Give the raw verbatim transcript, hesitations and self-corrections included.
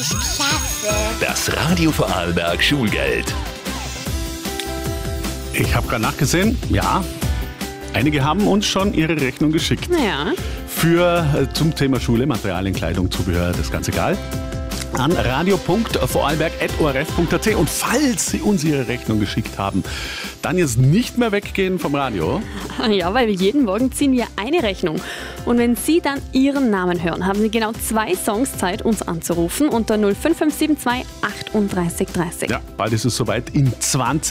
richtig klasse. Das Radio Vorarlberg Schulgeld. Ich habe gerade nachgesehen, ja, einige haben uns schon ihre Rechnung geschickt. Ja. Für äh, zum Thema Schule, Materialien, Kleidung, Zubehör, das ist ganz egal. An radio punkt vorarlberg at o r f punkt a t. Und falls Sie uns Ihre Rechnung geschickt haben, dann jetzt nicht mehr weggehen vom Radio. Ja, weil jeden Morgen ziehen wir eine Rechnung. Und wenn Sie dann Ihren Namen hören, haben Sie genau zwei Songs Zeit, uns anzurufen unter null fünf fünf sieben zwei achtunddreißig dreißig. Ja, bald ist es soweit. In zwanzig